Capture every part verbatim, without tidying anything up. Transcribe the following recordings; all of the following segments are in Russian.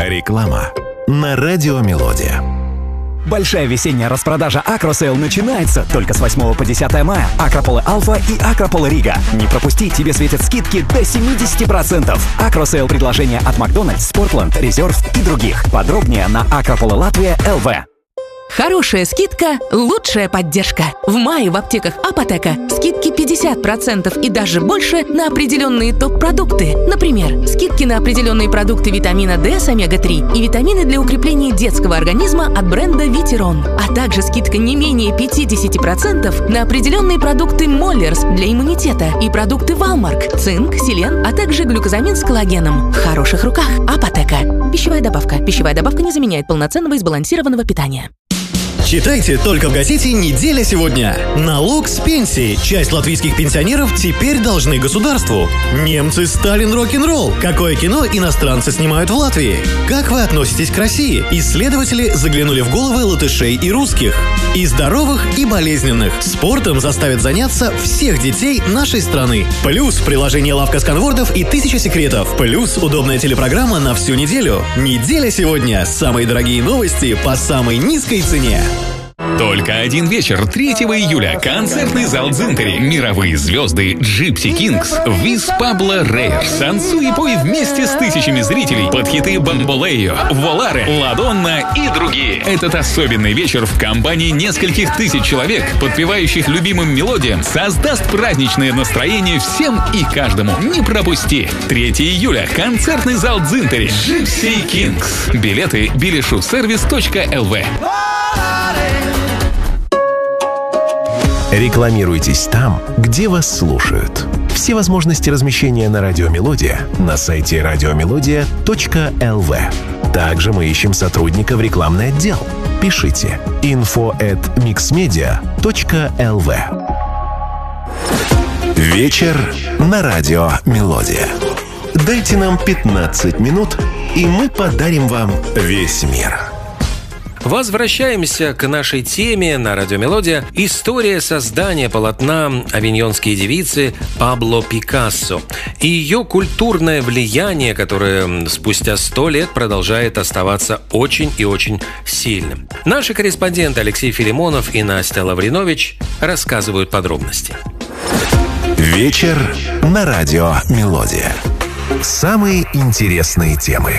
Реклама на Радио Мелодия. Большая весенняя распродажа Акросейл начинается только с восьмого по десятое мая. Акрополы Альфа и Акрополы Рига. Не пропусти, тебе светят скидки до семьдесят процентов. Акросейл предложения от Макдональдс, Спортленд, Резерв и других. Подробнее на Акрополы Латвия эл ви. Хорошая скидка – лучшая поддержка. В мае в аптеках Апотека скидки пятьдесят процентов и даже больше на определенные топ-продукты. Например, скидки на определенные продукты витамина D с омега три и витамины для укрепления детского организма от бренда Витерон. А также скидка не менее пятьдесят процентов на определенные продукты Моллерс для иммунитета и продукты Валмарк, цинк, селен, а также глюкозамин с коллагеном. В хороших руках Апотека. Пищевая добавка. Пищевая добавка не заменяет полноценного и сбалансированного питания. Читайте только в газете «Неделя сегодня». Налог с пенсии. Часть латвийских пенсионеров теперь должны государству. Немцы Сталин рок-н-ролл. Какое кино иностранцы снимают в Латвии? Как вы относитесь к России? Исследователи заглянули в головы латышей и русских. И здоровых, и болезненных. Спортом заставят заняться всех детей нашей страны. Плюс приложение «Лавка сканвордов» и «Тысяча секретов». Плюс удобная телепрограмма на всю неделю. «Неделя сегодня». Самые дорогие новости по самой низкой цене. Только один вечер, третьего июля. Концертный зал Дзинтери. Мировые звезды Gypsy Kings, Виз Пабло Рейерс. Танцуй и пой вместе с тысячами зрителей под хиты Бамболео, Воларе, Ладонна и другие. Этот особенный вечер в компании нескольких тысяч человек, подпевающих любимым мелодиям, создаст праздничное настроение всем и каждому. Не пропусти. третьего июля. Концертный зал Дзинтери. Gypsy Kings. Билеты билешусервис точка эл ви. Рекламируйтесь там, где вас слушают. Все возможности размещения на Радио Мелодия на сайте радиомелодия точка эл ви. Также мы ищем сотрудника в рекламный отдел. Пишите инфо эт миксмедиа точка эл ви. Вечер на Радио Мелодия. Дайте нам пятнадцать минут, и мы подарим вам весь мир. Возвращаемся к нашей теме на Радио Мелодия. История создания полотна «Авиньонские девицы» Пабло Пикассо и ее культурное влияние, которое спустя сто лет продолжает оставаться очень и очень сильным. Наши корреспонденты Алексей Филимонов и Настя Лавринович рассказывают подробности. Вечер на Радио Мелодия. Самые интересные темы.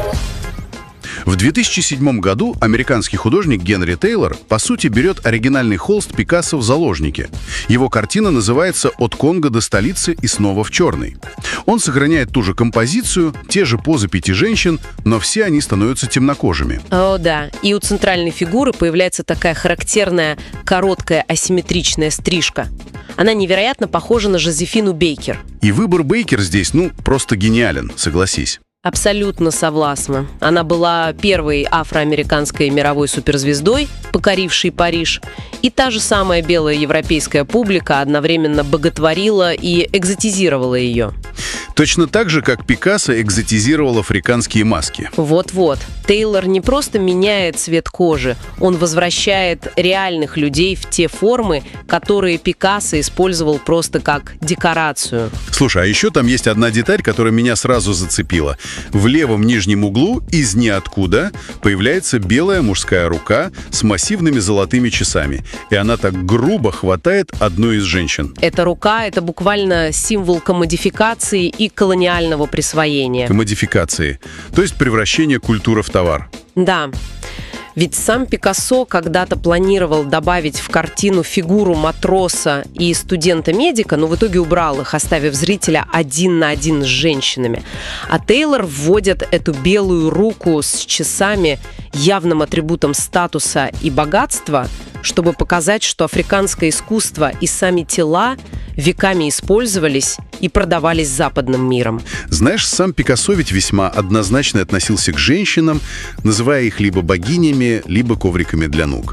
В две тысячи седьмом году американский художник Генри Тейлор, по сути, берет оригинальный холст Пикассо в заложники. Его картина называется «От Конго до столицы и снова в черный». Он сохраняет ту же композицию, те же позы пяти женщин, но все они становятся темнокожими. О, да. И у центральной фигуры появляется такая характерная короткая асимметричная стрижка. Она невероятно похожа на Жозефину Бейкер. И выбор Бейкер здесь, ну, просто гениален, согласись. Абсолютно согласна. Она была первой афроамериканской мировой суперзвездой, покорившей Париж. И та же самая белая европейская публика одновременно боготворила и экзотизировала ее. Точно так же, как Пикассо экзотизировал африканские маски. Вот-вот. Тейлор не просто меняет цвет кожи, он возвращает реальных людей в те формы, которые Пикассо использовал просто как декорацию. Слушай, а еще там есть одна деталь, которая меня сразу зацепила. В левом нижнем углу из ниоткуда появляется белая мужская рука с массивными золотыми часами. И она так грубо хватает одну из женщин. Эта рука — это буквально символ комодификации и колониального присвоения. Комодификации, то есть превращение культуры в товар. Да. Ведь сам Пикассо когда-то планировал добавить в картину фигуру матроса и студента-медика, но в итоге убрал их, оставив зрителя один на один с женщинами. А Тейлор вводит эту белую руку с часами, явным атрибутом статуса и богатства, чтобы показать, что африканское искусство и сами тела веками использовались и продавались западным миром. Знаешь, сам Пикассо ведь весьма однозначно относился к женщинам, называя их либо богинями, либо ковриками для ног.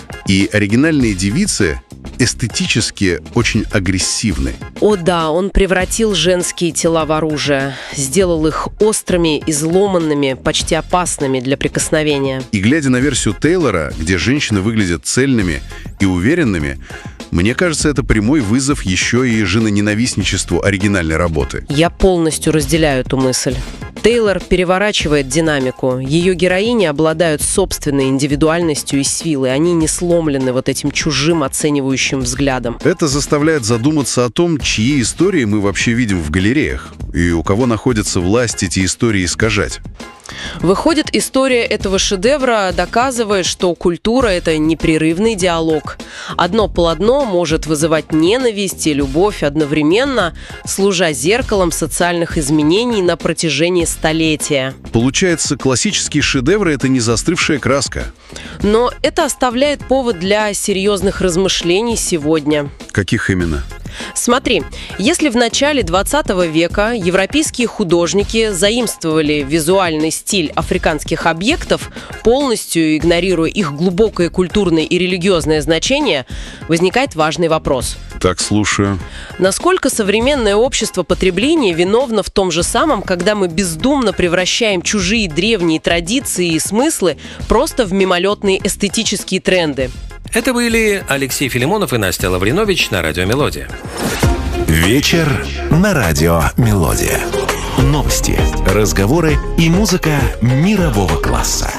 И оригинальные девицы эстетически очень агрессивны. О да, он превратил женские тела в оружие, сделал их острыми, изломанными, почти опасными для прикосновения. И глядя на версию Тейлора, где женщины выглядят цельными и уверенными, мне кажется, это прямой вызов еще и женоненавистничеству оригинальной работы. Я полностью разделяю эту мысль. Тейлор переворачивает динамику. Ее героини обладают собственной индивидуальностью и силой. Они не сломлены вот этим чужим оценивающим взглядом. Это заставляет задуматься о том, чьи истории мы вообще видим в галереях, и у кого находится власть эти истории искажать. Выходит, история этого шедевра доказывает, что культура – это непрерывный диалог. Одно полотно может вызывать ненависть и любовь одновременно, служа зеркалом социальных изменений на протяжении столетия. Получается, классические шедевры – это не застывшая краска. Но это оставляет повод для серьезных размышлений сегодня. Каких именно? Смотри, если в начале двадцатого века европейские художники заимствовали визуальный стиль африканских объектов, полностью игнорируя их глубокое культурное и религиозное значение, возникает важный вопрос. Так, слушаю. Насколько современное общество потребления виновно в том же самом, когда мы бездумно превращаем чужие древние традиции и смыслы просто в мимолетные эстетические тренды? Это были Алексей Филимонов и Настя Лавринович на Радио Мелодия. Вечер на Радио Мелодия. Новости, разговоры и музыка мирового класса.